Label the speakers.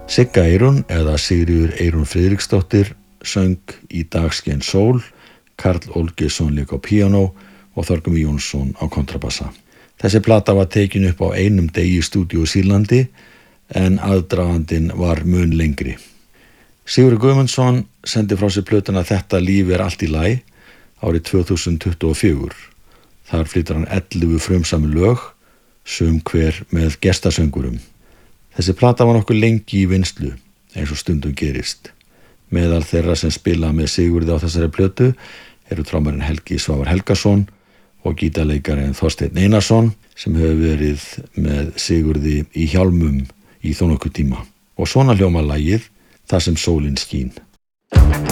Speaker 1: Sigga Eyrún eða Sigríður Eyrún Friðriksdóttir söng Í dag skein sól, Karl Olgeirsson lék á píanó og Þorgrímur Jónsson á kontrabassa. Þessi plata var tekin upp á einum degi í stúdíu Sýrlandi en aðdragandinn var mun lengri. Sigurður Guðmundsson sendi frá sér plötuna Þetta líf allt í lagi árið 2024. Þar flytur hann 11 frumsami lög, sum hver með gestasöngurum. Þessi plata var nokkuð lengi í vinnslu, eins og stundum gerist. Meðal þeirra sem spila með Sigurði á þessari plötu eru trommarinn Helgi Svavar Helgason og gítarleikarinn Þorsteinn Einarsson sem hefur verið með Sigurði í hjálmum í þó nokkuð tíma. Og svona hljómar lagið Þar sem sólin skín.